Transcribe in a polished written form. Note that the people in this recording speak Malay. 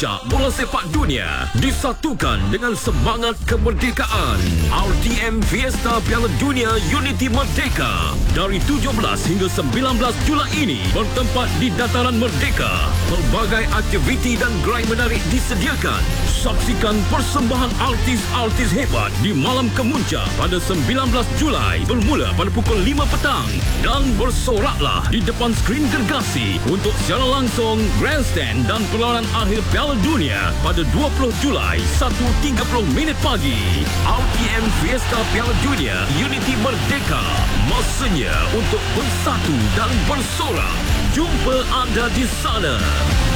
Bola sepak dunia disatukan dengan semangat kemerdekaan. RTM Fiesta Piala Dunia Unity Merdeka dari 17 hingga 19 Julai ini bertempat di Dataran Merdeka. Pelbagai aktiviti dan gerai menarik disediakan. Saksikan persembahan artis-artis hebat di Malam Kemuncak pada 19 Julai bermula pada pukul 5 petang dan bersoraklah di depan skrin gergasi untuk secara langsung grandstand dan perlawanan akhir Piala Dunia pada 20 Julai 1.30 pagi. RTM Fiesta Piala Dunia Unity Merdeka. Masanya untuk bersatu dan bersorak. Jumpa anda di sana.